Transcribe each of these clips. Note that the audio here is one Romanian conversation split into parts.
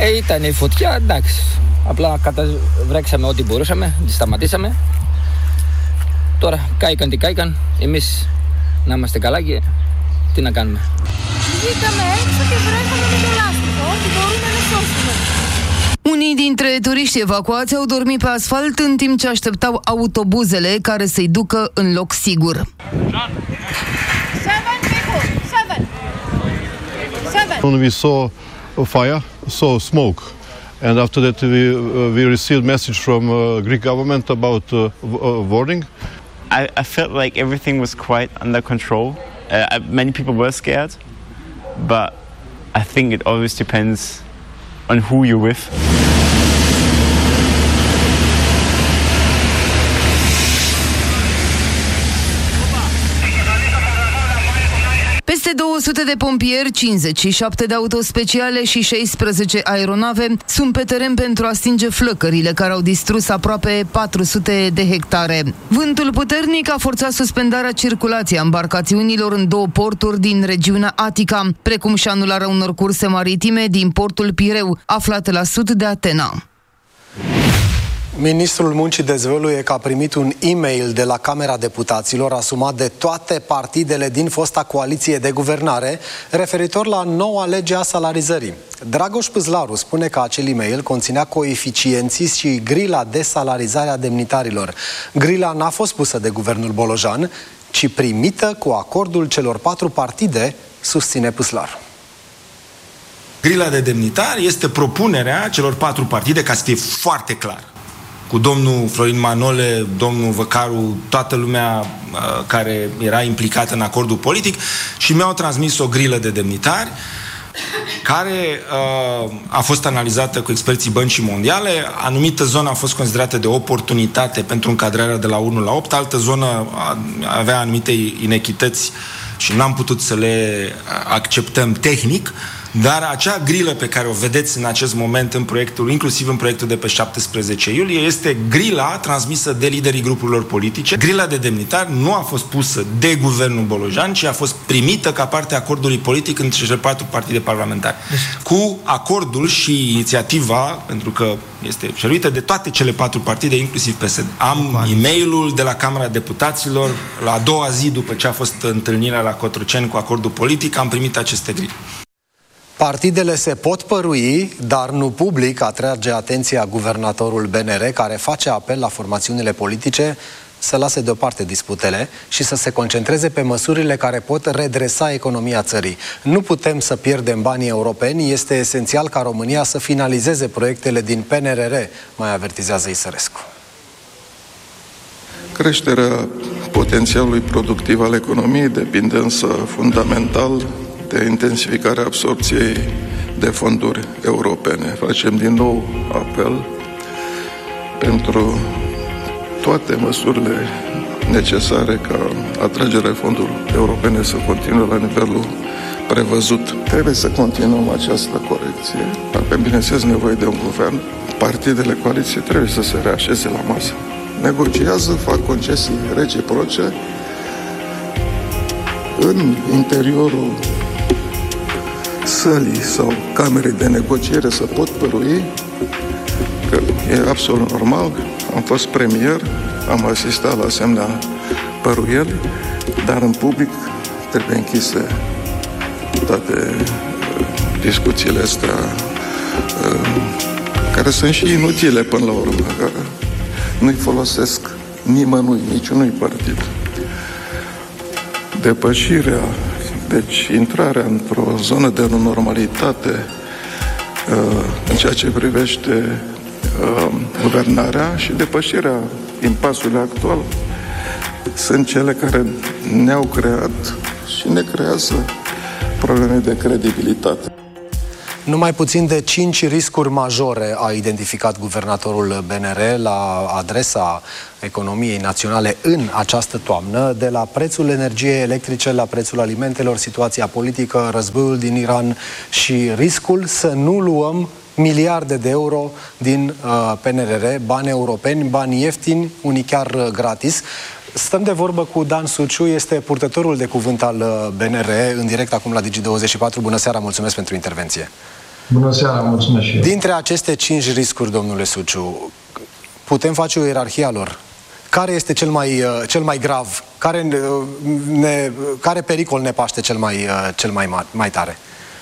ήταν η φωτιά, εντάξει. Απλά βρέξαμε ό,τι μπορούσαμε, τη σταματήσαμε. Τώρα κάηκαν τι κάηκαν, εμείς να είμαστε καλά και τι να κάνουμε. Βγήκαμε έξω και βρέθαμε με το λάστιχο, ό,τι μπορούμε να σώσουμε. Unii dintre turiști evacuați au dormit pe asfalt în timp ce așteptau autobuzele care să-i ducă în loc sigur. When we saw a fire, saw smoke, and after that we received message from Greek government about warning. I felt like everything was quite under control. Many people were scared, but I think it always depends on who you're with. Peste 200 de pompieri, 57 de autospeciale și 16 aeronave sunt pe teren pentru a stinge flăcările care au distrus aproape 400 de hectare. Vântul puternic a forțat suspendarea circulației embarcațiunilor în 2 porturi din regiunea Atica, precum și anularea unor curse maritime din portul Pireu, aflat la sud de Atena. Ministrul Muncii dezvăluie că a primit un e-mail de la Camera Deputaților asumat de toate partidele din fosta coaliție de guvernare referitor la noua lege a salarizării. Dragoș Pâzlaru spune că acel e-mail conținea coeficienții și grila de salarizare a demnitarilor. Grila n-a fost pusă de guvernul Bolojan, ci primită cu acordul celor 4 partide, susține Pâzlaru. Grila de demnitari este propunerea celor 4 partide, ca să fie foarte clar. Cu domnul Florin Manole, domnul Văcaru, toată lumea care era implicată în acordul politic și mi-au transmis o grilă de demnitari care a fost analizată cu experții Băncii Mondiale. Anumită zonă a fost considerată de oportunitate pentru încadrarea de la 1 la 8, altă zonă avea anumite inechități și n-am putut să le acceptăm tehnic. Dar acea grilă pe care o vedeți în acest moment în proiectul, inclusiv în proiectul de pe 17 iulie, este grila transmisă de liderii grupurilor politice. Grila de demnitari nu a fost pusă de guvernul Bolojan, ci a fost primită ca parte a acordului politic între cele 4 partide parlamentare. Cu acordul și inițiativa, pentru că este ceruită de toate cele 4 partide, inclusiv PSD. Am e-mailul de la Camera Deputaților, la a doua zi după ce a fost întâlnirea la Cotroceni cu acordul politic, am primit aceste grile. Partidele se pot părui, dar nu public, atrage atenția guvernatorul BNR, care face apel la formațiunile politice să lase deoparte disputele și să se concentreze pe măsurile care pot redresa economia țării. Nu putem să pierdem banii europeni, este esențial ca România să finalizeze proiectele din PNRR, mai avertizează Isărescu. Creșterea potențialului productiv al economiei depinde însă fundamental de intensificarea absorpției de fonduri europene. Facem din nou apel pentru toate măsurile necesare ca atragerea fondurilor europene să continue la nivelul prevăzut. Trebuie să continuăm această corecție. Avem, bineînțeles, nevoie de un guvern. Partidele coaliției trebuie să se reașeze la masă. Negociază, fac concesii reciproce în interiorul sălii sau camerei de negociere să pot părui, că e absolut normal. Am fost premier, am asistat la asemenea păruieli, dar în public trebuie închise toate discuțiile astea care sunt și inutile până la urmă, care nu-i folosesc nimănui, niciunui partid. Depășirea, deci intrarea într-o zonă de normalitate în ceea ce privește guvernarea și depășirea impasului actual sunt cele care ne-au creat și ne creează probleme de credibilitate. Numai puțin de 5 riscuri majore a identificat guvernatorul BNR la adresa economiei naționale în această toamnă, de la prețul energiei electrice la prețul alimentelor, situația politică, războiul din Iran și riscul să nu luăm miliarde de euro din PNRR, bani europeni, bani ieftini, unii chiar gratis. Stăm de vorbă cu Dan Suciu, este purtătorul de cuvânt al BNR, în direct acum la Digi24. Bună seara, mulțumesc pentru intervenție. Bună seara, mulțumesc și eu. Dintre aceste 5 riscuri, domnule Suciu, putem face o ierarhie a lor? Care este cel mai grav? Care pericol ne paște cel mai tare?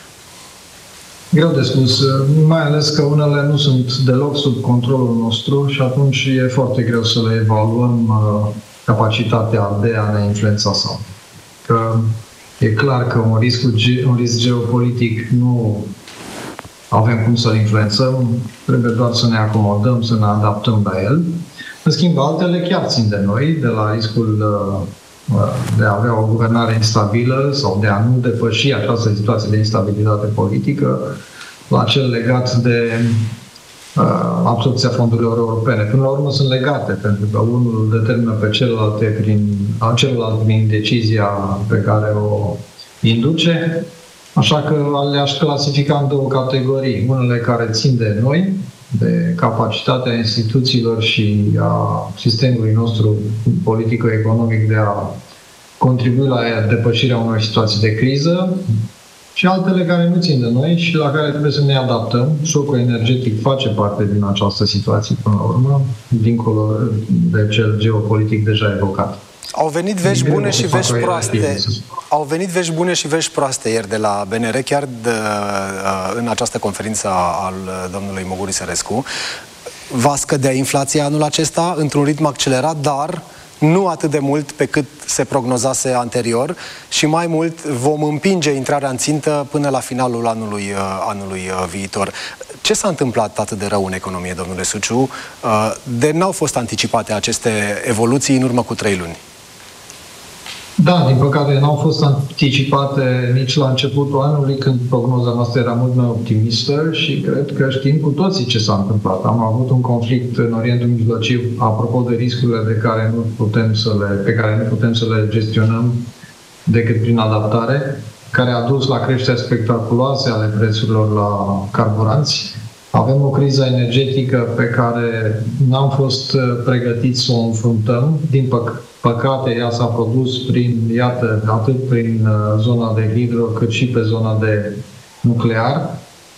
Greu de spus, mai ales că unele nu sunt deloc sub controlul nostru și atunci e foarte greu să le evaluăm capacitatea de a ne influența sau. Că e clar că un risc geopolitic nu avem cum să-l influențăm, trebuie doar să ne acomodăm, să ne adaptăm la el. În schimb, altele chiar țin de noi, de la riscul de a avea o guvernare instabilă sau de a nu depăși această situație de instabilitate politică, la cel legat de absorbția fondurilor europene. Până la urmă sunt legate, pentru că unul determină pe celălalt prin decizia pe care o induce, așa că le-aș clasifica în 2 categorii. Unele care țin de noi, de capacitatea instituțiilor și a sistemului nostru politico-economic de a contribui la depășirea unor situații de criză, și altele care nu țin de noi și la care trebuie să ne adaptăm. Șocul energetic face parte din această situație până la urmă, dincolo de cel geopolitic deja evocat. Au venit vești bune și vești proaste. Au venit vești bune și vești proaste ieri de la BNR, chiar în această conferință al domnului Moguri Sărescu. Va scădea inflația anul acesta într-un ritm accelerat, dar nu atât de mult pe cât se prognozase anterior și mai mult vom împinge intrarea în țintă până la finalul anului viitor. Ce s-a întâmplat atât de rău în economie, domnule Suciu, de n-au fost anticipate aceste evoluții în urmă cu 3 luni? Da, din păcate n-au fost anticipate nici la începutul anului, când prognoza noastră era mult mai optimistă și cred că știm cu toții ce s-a întâmplat. Am avut un conflict în Orientul Mijlociu, apropo de riscurile pe care nu putem să le gestionăm decât prin adaptare, care a dus la creșteri spectaculoase ale prețurilor la carburanți. Avem o criză energetică pe care n-am fost pregătiți să o înfruntăm. Din păcate, ea s-a produs atât prin zona de hidro, cât și pe zona de nuclear.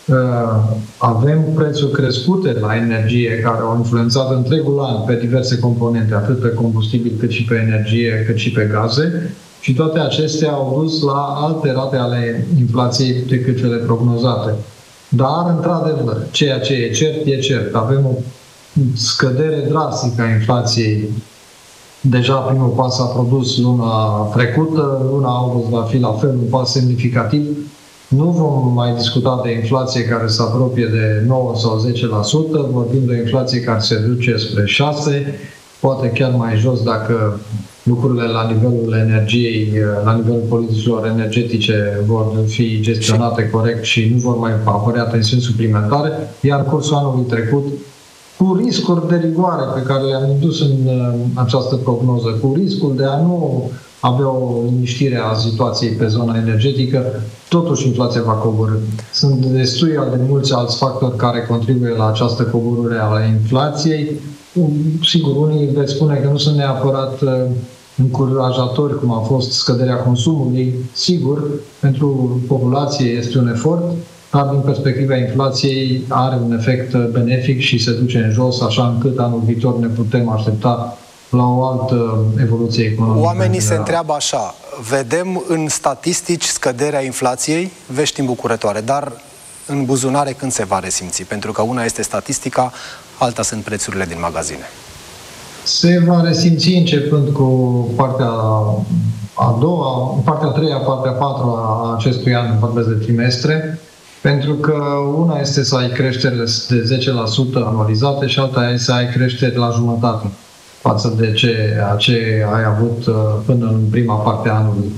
Avem prețuri crescute la energie care au influențat întregul an pe diverse componente, atât pe combustibil, cât și pe energie, cât și pe gaze. Și toate acestea au dus la alte rate ale inflației decât cele prognozate. Dar, într-adevăr, ceea ce e cert, e cert. Avem o scădere drastică a inflației. Deja primul pas a produs luna trecută, luna august va fi la fel un pas semnificativ. Nu vom mai discuta de inflație care se apropie de 9 sau 10%, vorbim de o inflație care se duce spre 6%, poate chiar mai jos dacă lucrurile la nivelul energiei, la nivelul politicilor energetice vor fi gestionate corect și nu vor mai apărea tensiuni suplimentare, iar cursul anului trecut, cu riscuri de rigoare pe care le-am indus în această prognoză, cu riscul de a nu avea o liniștire a situației pe zona energetică, totuși inflația va coborî. Sunt destui de mulți alți factori care contribuie la această coborâre a inflației. Sigur, unii veți spune că nu sunt neapărat încurajatori, cum a fost scăderea consumului. Sigur, pentru populație este un efort, dar din perspectiva inflației are un efect benefic și se duce în jos, așa încât anul viitor ne putem aștepta la o altă evoluție economică. Oamenii se întreabă așa, vedem în statistici scăderea inflației, vești îmbucurătoare, dar în buzunare când se va resimți? Pentru că una este statistica, alta sunt prețurile din magazine. Se va resimți începând cu partea a doua, partea a treia, partea a patra a acestui an, vorbesc de trimestre, pentru că una este să ai creșterile de 10% anualizate și alta este să ai creșteri la jumătate față de ce ai avut până în prima parte a anului.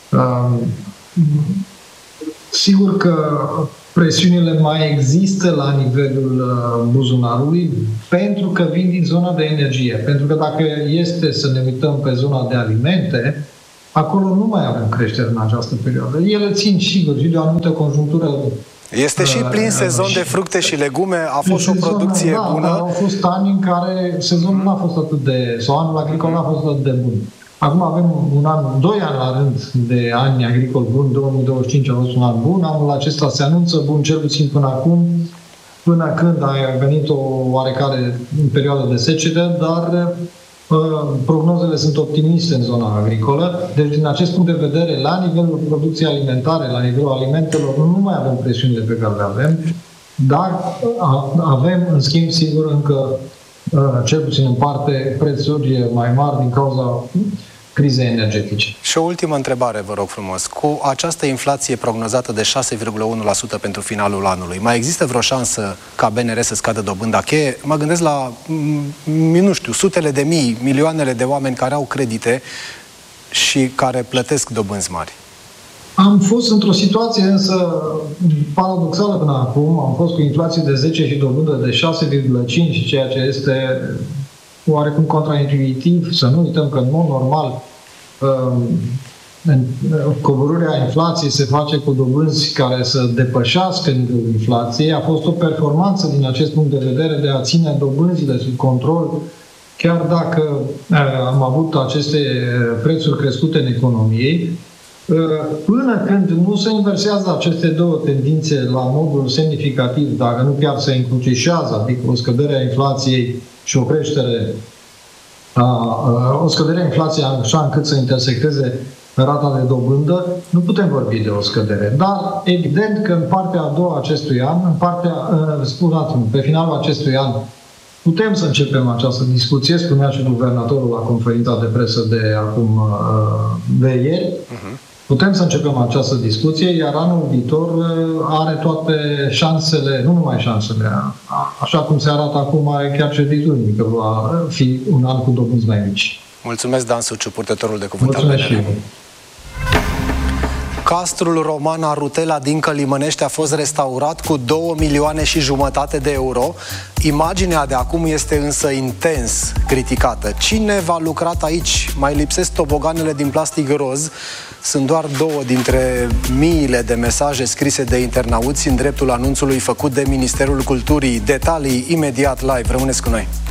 Sigur că presiunile mai există la nivelul buzunarului pentru că vin din zona de energie. Pentru că dacă este să ne uităm pe zona de alimente, acolo nu mai avem creștere în această perioadă. Ele țin sigur și de o anumită conjunctură. Este și plin sezon de fructe și legume, a fost și o producție bună. Au fost ani în care sezonul n-a fost atât de, sau anul agricol n-a fost atât de bun. Acum avem 2 ani la rând de ani agricol bun, 2025 a fost un an bun, anul acesta se anunță bun cel puțin până acum, până când a venit o oarecare perioadă de secetă, dar prognozele sunt optimiste în zona agricolă. Deci, din acest punct de vedere, la nivelul producției alimentare, la nivelul alimentelor, nu mai avem presiunile pe care le avem, dar avem, în schimb, sigur, încă, cel puțin în parte, prețuri mai mari din cauza crizei energetice. Și o ultimă întrebare, vă rog frumos. Cu această inflație prognozată de 6,1% pentru finalul anului, mai există vreo șansă ca BNR să scadă dobânda cheie? Mă gândesc la, nu știu, sutele de mii, milioanele de oameni care au credite și care plătesc dobânzi mari. Am fost într-o situație însă paradoxală până acum. Am fost cu inflație de 10 și dobândă de 6,5, ceea ce este oarecum contraintuitiv. Să nu uităm că, în mod normal, coborârea inflației se face cu dobânzi care să depășească nivelul inflației. A fost o performanță din acest punct de vedere de a ține dobânzile sub control, chiar dacă am avut aceste prețuri crescute în economiei, până când nu se inversează aceste două tendințe la modul semnificativ, dacă nu chiar se încrucișează, adică o scădere a inflației și o creștere, o scădere a inflației așa încât să intersecteze rata de dobândă, nu putem vorbi de o scădere. Dar evident că în partea a doua acestui an, pe finalul acestui an, putem să începem această discuție, spunea și guvernatorul la conferința de presă de ieri. Putem să începem această discuție, iar anul viitor are toate șansele, nu numai șansele, așa cum se arată acum, are chiar certitudini că va fi un an cu dobânzi mai mici. Mulțumesc, Dan Suciu, purtătorul de cuvânt al BNR. Castrul roman Arutela din Călimănești a fost restaurat cu 2,5 milioane de euro. Imaginea de acum este însă intens criticată. Cine v-a lucrat aici? Mai lipsesc toboganele din plastic roz. Sunt doar 2 dintre miile de mesaje scrise de internauți în dreptul anunțului făcut de Ministerul Culturii. Detalii imediat live. Rămâneți cu noi!